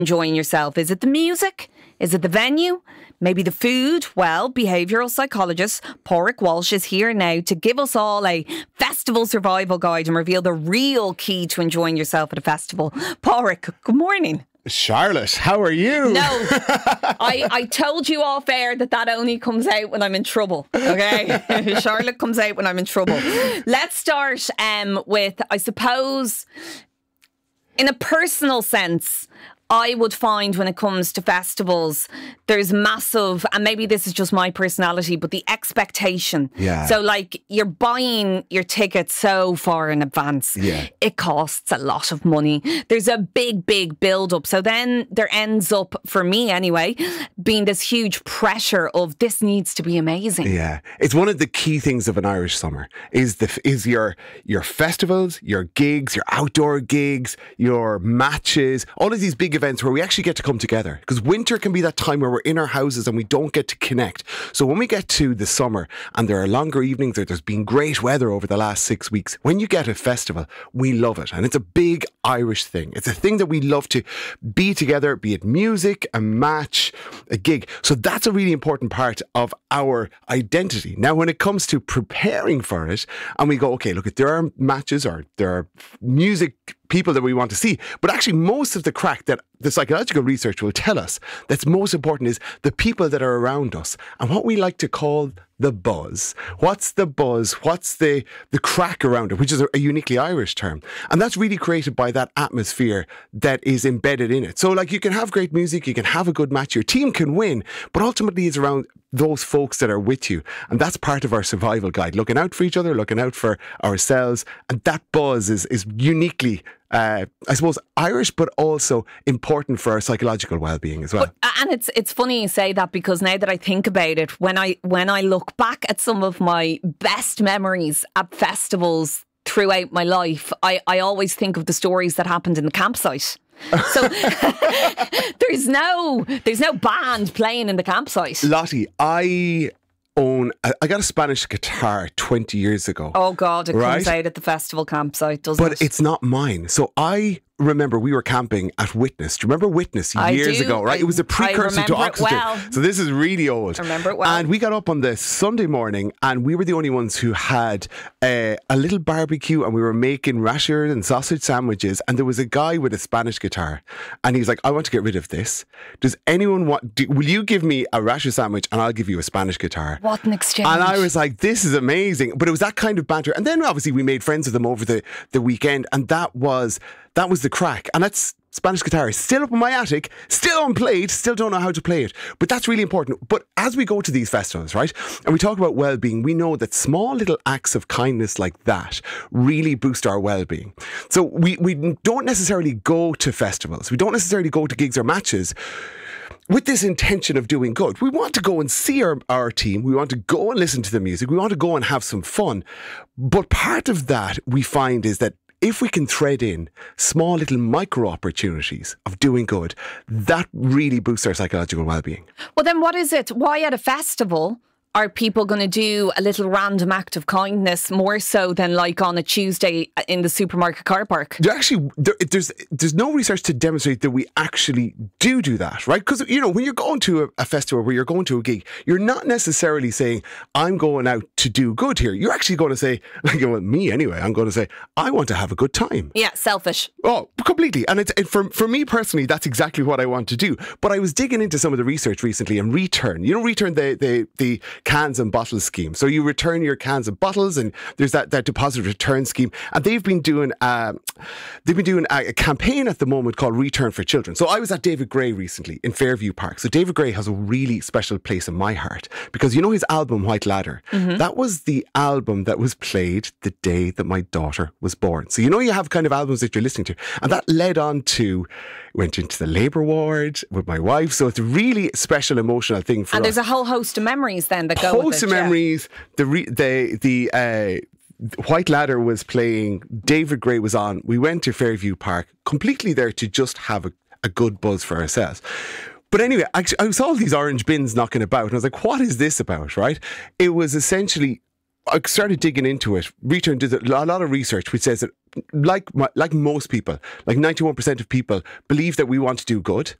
enjoying yourself? Is it the music? Is it the venue? Maybe the food? Well, behavioural psychologist Pádraig Walsh is here now to give us all a festival survival guide and reveal the real key to enjoying yourself at a festival. Pádraig, good morning. Charlotte, how are you? No, I told you off air that only comes out when I'm in trouble, okay? Charlotte comes out when I'm in trouble. Let's start with, I suppose, in a personal sense, I would find when it comes to festivals, there's massive, and maybe this is just my personality, but the expectation. Yeah. So like you're buying your ticket so far in advance. Yeah. It costs a lot of money. There's a big build up. So then there ends up, for me anyway, being this huge pressure of this needs to be amazing. Yeah. It's one of the key things of an Irish summer is your festivals, your gigs, your outdoor gigs, your matches, all of these big events where we actually get to come together, because winter can be that time where we're in our houses and we don't get to connect. So when we get to the summer and there are longer evenings, or there's been great weather over the last 6 weeks, when you get a festival, we love it. And it's a big Irish thing. It's a thing that we love to be together, be it music, a match, a gig. So that's a really important part of our identity. Now, when it comes to preparing for it, and we go, okay, look, if there are matches or there are music people that we want to see, but actually most of the crack that the psychological research will tell us that's most important is the people that are around us and what we like to call the buzz. What's the buzz? What's the crack around it, which is a uniquely Irish term. And that's really created by that atmosphere that is embedded in it. So like you can have great music, you can have a good match, your team can win, but ultimately it's around those folks that are with you. And that's part of our survival guide, looking out for each other, looking out for ourselves. And that buzz is uniquely I suppose Irish, but also important for our psychological well-being as well. And it's funny you say that, because now that I think about it, when I look back at some of my best memories at festivals throughout my life, I always think of the stories that happened in the campsite. So there's no band playing in the campsite. Lottie, I got a Spanish guitar 20 years ago. Oh God, it comes out at the festival campsite, doesn't it? But it's not mine. So I remember we were camping at Witness. Do you remember Witness years ago, right? It was a precursor to Oxygen. Well. So this is really old. I remember it well. And we got up on the Sunday morning and we were the only ones who had a little barbecue, and we were making rasher and sausage sandwiches, and there was a guy with a Spanish guitar and he's like, I want to get rid of this. Does anyone will you give me a rasher sandwich and I'll give you a Spanish guitar? What an exchange. And I was like, this is amazing. But it was that kind of banter. And then obviously we made friends with them over the weekend, and that was the crack. And that's Spanish guitar. Still up in my attic, still unplayed, still don't know how to play it. But that's really important. But as we go to these festivals, right, and we talk about well-being, we know that small little acts of kindness like that really boost our well-being. So we don't necessarily go to festivals. We don't necessarily go to gigs or matches with this intention of doing good. We want to go and see our team. We want to go and listen to the music. We want to go and have some fun. But part of that we find is that if we can thread in small little micro opportunities of doing good, that really boosts our psychological well-being. Well, then what is it? Why at a festival are people going to do a little random act of kindness more so than like on a Tuesday in the supermarket car park? There's no research to demonstrate that we actually do that, right? Because, you know, when you're going to a festival, where you're going to a gig, you're not necessarily saying, I'm going out to do good here. You're actually going to say, like, well, me anyway, I'm going to say, I want to have a good time. Yeah, selfish. Oh, completely. And for me personally, that's exactly what I want to do. But I was digging into some of the research recently, and Return, the cans and bottles scheme. So you return your cans and bottles, and there's that deposit return scheme. And they've been doing a campaign at the moment called Return for Children. So I was at David Gray recently in Fairview Park. So David Gray has a really special place in my heart, because you know his album White Ladder? Mm-hmm. That was the album that was played the day that my daughter was born. So you know you have kind of albums that you're listening to, and that led on to, went into the labour ward with my wife. So it's a really special emotional thing for us. And there's a whole host of memories then that go with it. Host of memories. The White Ladder was playing, David Gray was on. We went to Fairview Park, completely there to just have a good buzz for ourselves. But anyway, I saw all these orange bins knocking about, and I was like, what is this about, right? It was essentially I started digging into it. Return did a lot of research which says that, like most people, like 91% of people believe that we want to do good.